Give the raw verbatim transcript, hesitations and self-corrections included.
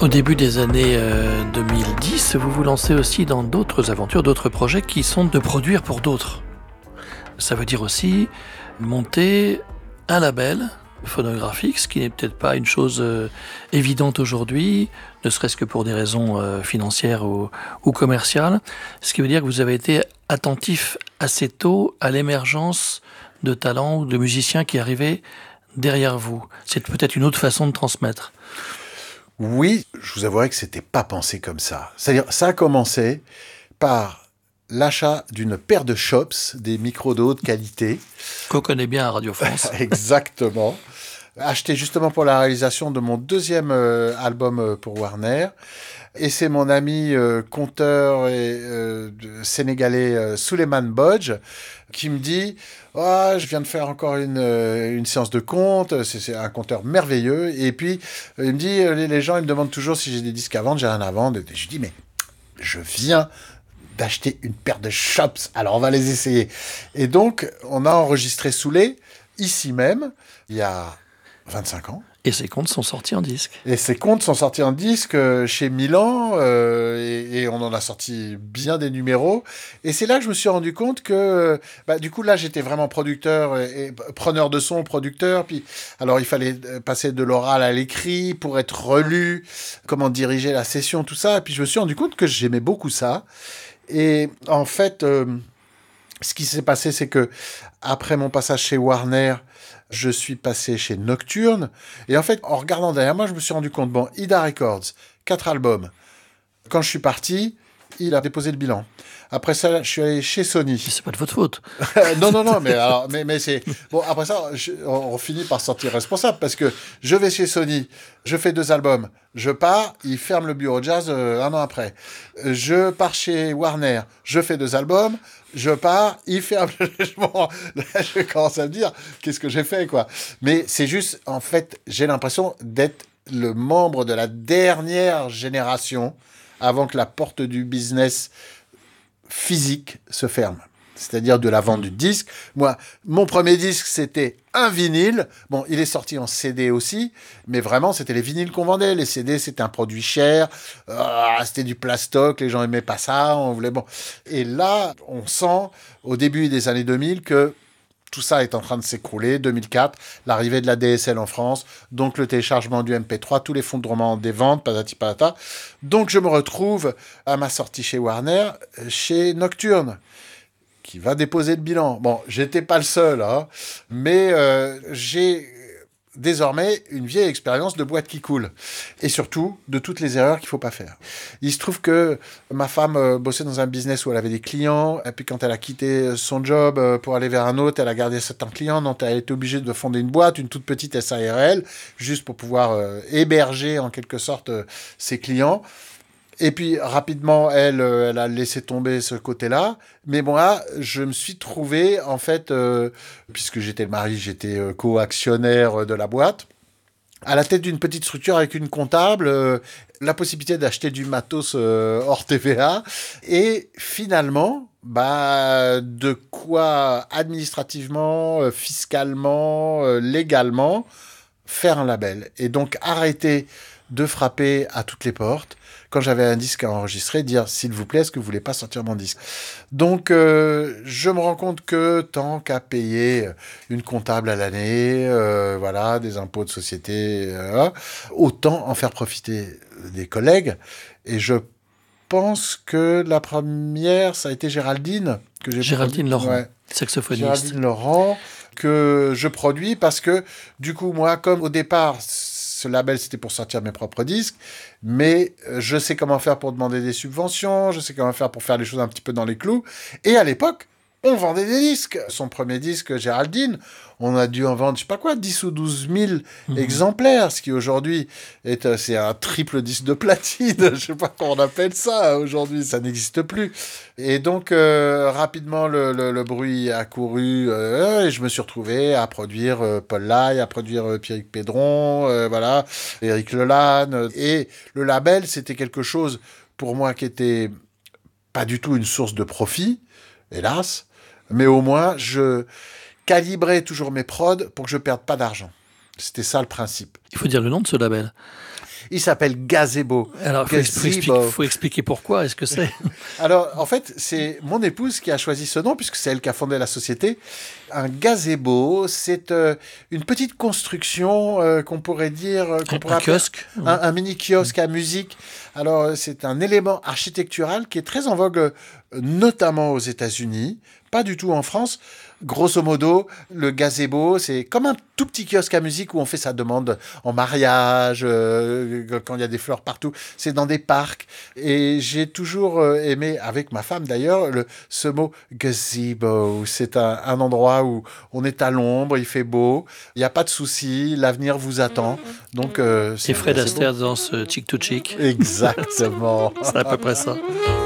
Au début des années euh, deux mille dix, vous vous lancez aussi dans d'autres aventures, d'autres projets qui sont de produire pour d'autres. Ça veut dire aussi monter un label phonographique, ce qui n'est peut-être pas une chose euh, évidente aujourd'hui, ne serait-ce que pour des raisons euh, financières ou, ou commerciales. Ce qui veut dire que vous avez été attentif assez tôt à l'émergence de talents ou de musiciens qui arrivaient derrière vous. C'est peut-être une autre façon de transmettre. Oui, je vous avouerai que c'était pas pensé comme ça. C'est-à-dire, ça a commencé par l'achat d'une paire de Chops, des micros de haute qualité. Qu'on connaît bien à Radio France. Exactement. Acheté justement pour la réalisation de mon deuxième euh, album euh, pour Warner. Et c'est mon ami euh, conteur et, euh, sénégalais euh, Souleymane Bodj qui me dit oh, « Je viens de faire encore une, euh, une séance de compte, c'est, c'est un conteur merveilleux. » Et puis, euh, il me dit « les, les gens ils me demandent toujours si j'ai des disques à vendre, j'ai rien à vendre. » Et je dis « Mais je viens d'acheter une paire de Chops, alors on va les essayer. » Et donc, on a enregistré Soulé, ici même, il y a vingt-cinq ans. Et ces comptes sont sortis en disque. Et ces comptes sont sortis en disque euh, chez Milan, euh, et, et on en a sorti bien des numéros. Et c'est là que je me suis rendu compte que, bah, du coup, là, j'étais vraiment producteur, et, et preneur de son, producteur. Puis, alors, il fallait passer de l'oral à l'écrit pour être relu, comment diriger la session, tout ça. Et puis, je me suis rendu compte que j'aimais beaucoup ça. Et en fait, euh, ce qui s'est passé, c'est que après mon passage chez Warner, je suis passé chez Nocturne. Et en fait, en regardant derrière moi, je me suis rendu compte, bon, Ida Records, quatre albums. Quand je suis parti, il a déposé le bilan. Après ça, je suis allé chez Sony. C'est pas de votre faute. non, non, non, mais, alors, mais, mais c'est... Bon, après ça, je, on, on finit par sortir responsable parce que je vais chez Sony, je fais deux albums, je pars, ils ferment le bureau de jazz euh, un an après. Je pars chez Warner, je fais deux albums, je pars, ils ferment le logement. Là, je commence à me dire, qu'est-ce que j'ai fait, quoi. Mais c'est juste, en fait, j'ai l'impression d'être le membre de la dernière génération avant que la porte du business physique se ferme, c'est-à-dire de la vente du disque. Moi, mon premier disque, c'était un vinyle. Bon, il est sorti en C D aussi, mais vraiment, c'était les vinyles qu'on vendait. Les C D, c'était un produit cher, euh, c'était du plastoc, les gens aimaient pas ça, on voulait... Bon. Et là, on sent, au début des années deux mille, que tout ça est en train de s'écrouler. deux mille quatre, l'arrivée de la D S L en France, donc le téléchargement du M P trois, tout l'effondrement des ventes, patati patata. Donc je me retrouve à ma sortie chez Warner, chez Nocturne, qui va déposer le bilan. Bon, j'étais pas le seul, hein, mais euh, j'ai désormais une vieille expérience de boîte qui coule. Et surtout, de toutes les erreurs qu'il ne faut pas faire. Il se trouve que ma femme euh, bossait dans un business où elle avait des clients, et puis quand elle a quitté son job euh, pour aller vers un autre, elle a gardé certains clients, donc elle a été obligée de fonder une boîte, une toute petite S A R L, juste pour pouvoir euh, héberger en quelque sorte euh, ses clients. Et puis, rapidement, elle, euh, elle a laissé tomber ce côté-là. Mais moi, je me suis trouvé, en fait, euh, puisque j'étais le mari, j'étais euh, co-actionnaire de la boîte, à la tête d'une petite structure avec une comptable, euh, la possibilité d'acheter du matos euh, hors T V A. Et finalement, bah, de quoi administrativement, euh, fiscalement, euh, légalement, faire un label. Et donc, arrêter de frapper à toutes les portes. Quand j'avais un disque à enregistrer, dire « S'il vous plaît, est-ce que vous voulez pas sortir mon disque ?» Donc, euh, je me rends compte que tant qu'à payer une comptable à l'année, euh, voilà, des impôts de société, euh, autant en faire profiter des collègues. Et je pense que la première, ça a été Géraldine. Que j'ai Géraldine produit. Laurent, Ouais. saxophoniste. Géraldine Laurent, que je produis parce que, du coup, moi, comme au départ... Ce label, c'était pour sortir mes propres disques, mais je sais comment faire pour demander des subventions, je sais comment faire pour faire les choses un petit peu dans les clous. Et à l'époque, on vendait des disques. Son premier disque, Géraldine, on a dû en vendre, je sais pas quoi, dix ou douze mille mmh. exemplaires, ce qui aujourd'hui est c'est un triple disque de platine. Je sais pas comment on appelle ça aujourd'hui, ça n'existe plus. Et donc, euh, rapidement, le, le, le bruit a couru euh, et je me suis retrouvé à produire euh, Paul Lai, à produire euh, Pierrick Pédron, euh, voilà, Éric Lelanne. Et le label, c'était quelque chose pour moi qui était pas du tout une source de profit, hélas, mais au moins, je calibrais toujours mes prods pour que je ne perde pas d'argent. C'était ça le principe. Il faut dire le nom de ce label. Il s'appelle gazebo. Alors, il faut, faut, expliquer, faut expliquer pourquoi, est-ce que c'est Alors, en fait, c'est mon épouse qui a choisi ce nom, puisque c'est elle qui a fondé la société. Un gazebo, c'est euh, une petite construction euh, qu'on pourrait dire... Euh, qu'on un, pourrait un kiosque un, un mini-kiosque à musique. Alors, c'est un élément architectural qui est très en vogue, euh, notamment aux États-Unis, pas du tout en France. Grosso modo, le gazebo, c'est comme un tout petit kiosque à musique où on fait sa demande en mariage, euh, quand il y a des fleurs partout. C'est dans des parcs. Et j'ai toujours euh, aimé, avec ma femme d'ailleurs, le, ce mot gazebo. C'est un, un endroit où on est à l'ombre, il fait beau, il n'y a pas de soucis, l'avenir vous attend. Donc, euh, et Fred Astaire danse Chick to Chick. Exactement. C'est à peu près ça.